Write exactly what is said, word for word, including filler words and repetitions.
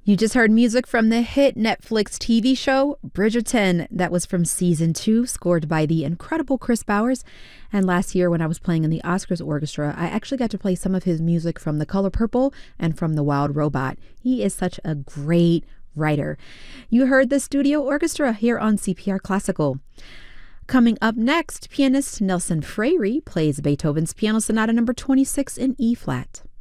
You just heard music from the hit Netflix T V show Bridgerton. That was from season two, scored by the incredible Chris Bowers. And last year when I was playing in the Oscars Orchestra, I actually got to play some of his music from The Color Purple and from The Wild Robot. He is such a great writer. You heard the Studio Orchestra here on C P R Classical. Coming up next, pianist Nelson Freire plays Beethoven's Piano Sonata number twenty-six in E-flat.